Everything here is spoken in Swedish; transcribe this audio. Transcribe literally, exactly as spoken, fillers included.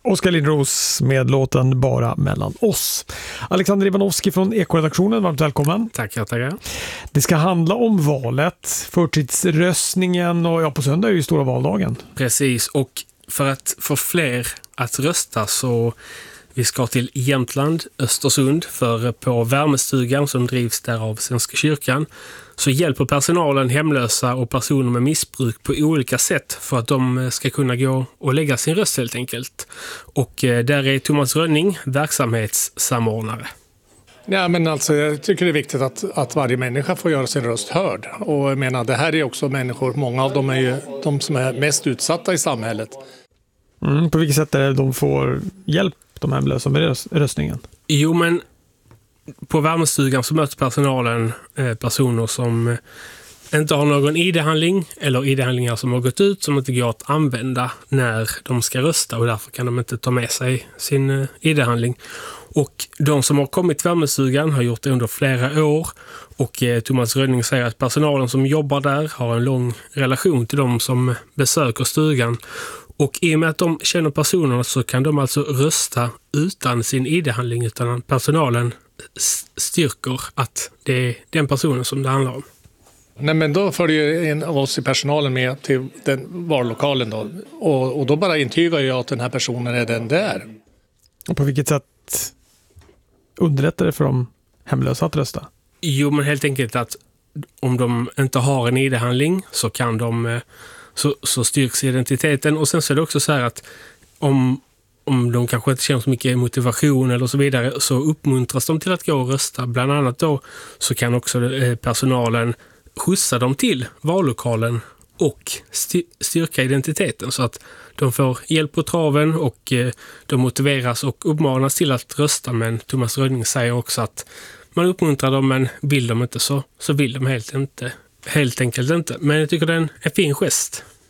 Oskar Lindros med låten Bara mellan oss. Alexander Ivanovski från Ekoredaktionen, varmt välkommen. Tackar, tackar. Det ska handla om valet, förtidsröstningen och ja, på söndag är ju stora valdagen. Precis, och för att få fler att rösta så vi ska till Jämtland, Östersund, för på värmestugan som drivs där av Svenska kyrkan så hjälper personalen hemlösa och personer med missbruk på olika sätt för att de ska kunna gå och lägga sin röst helt enkelt. Och där är Thomas Rönning verksamhetssamordnare. Ja, men alltså, jag tycker det är viktigt att, att varje människa får göra sin röst hörd. Och jag menar, det här är också människor, många av dem är ju de som är mest utsatta i samhället. Mm, på vilket sätt är det de får hjälp, de hemlösa, med röstningen? Jo, men på värmestugan så möter personalen eh, personer som inte har någon I D-handling eller I D-handlingar som har gått ut som inte går att använda när de ska rösta och därför kan de inte ta med sig sin eh, I D-handling. Och de som har kommit till värmestugan har gjort det under flera år och eh, Thomas Rönning säger att personalen som jobbar där har en lång relation till de som besöker stugan. Och i och med att de känner personerna så kan de alltså rösta utan sin I D-handling utan personalen styrker att det är den personen som det handlar om. Nej, men då följer en av oss i personalen med till den vallokalen då. Och, och då bara intygar jag att den här personen är den där. Och på vilket sätt underlättar det för de hemlösa att rösta? Jo, men helt enkelt att om de inte har en I D-handling så kan de så, så styrks identiteten. Och sen så är det också så här att om, om de kanske inte känner så mycket motivation eller så vidare så uppmuntras de till att gå och rösta. Bland annat då så kan också personalen skjutsa dem till vallokalen och styrka identiteten så att de får hjälp på traven och de motiveras och uppmanas till att rösta. Men Thomas Rönning säger också att man uppmuntrar dem, men vill de inte så, så vill de helt, inte, helt enkelt inte. Men jag tycker det är en, en fin gest.